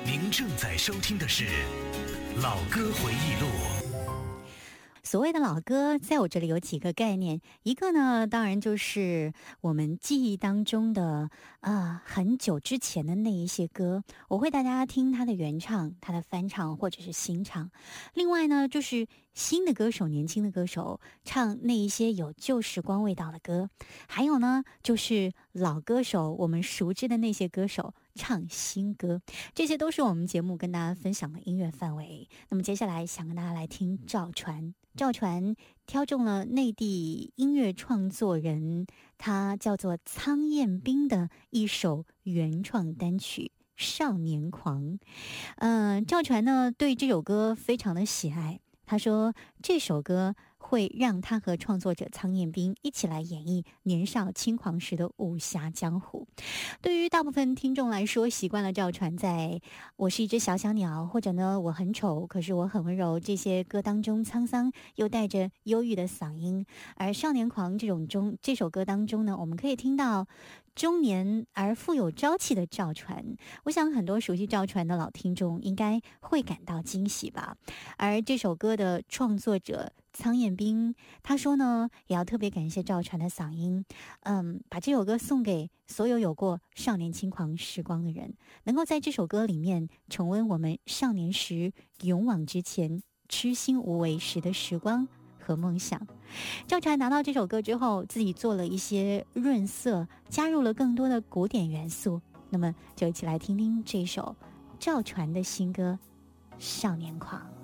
您正在收听的是《老歌回忆录》。 所谓的老歌，在我这里有几个概念，一个呢，当然就是我们记忆当中的很久之前的那一些歌，我会带大家听它的原唱、它的翻唱或者是新唱。另外呢，就是新的歌手、年轻的歌手唱那一些有旧时光味道的歌，还有呢，就是老歌手我们熟知的那些歌手唱新歌，这些都是我们节目跟大家分享的音乐范围。那么接下来想跟大家来听赵传。赵传挑中了内地音乐创作人，他叫做苍彦斌的一首原创单曲《少年狂》。赵传呢对这首歌非常的喜爱，他说这首歌会让他和创作者苍彦斌一起来演绎年少轻狂时的武侠江湖。对于大部分听众来说，习惯了赵传在我是一只小小鸟，或者呢我很丑可是我很温柔这些歌当中沧桑又带着忧郁的嗓音，而少年狂这首歌当中呢，我们可以听到中年而富有朝气的赵传。我想很多熟悉赵传的老听众应该会感到惊喜吧。而这首歌的创作者苍彦斌他说呢，也要特别感谢赵传的嗓音，把这首歌送给所有有过少年轻狂时光的人，能够在这首歌里面重温我们少年时勇往直前痴心无为时的时光和梦想。赵传拿到这首歌之后，自己做了一些润色，加入了更多的古典元素。那么就一起来听听这首赵传的新歌《少年狂》。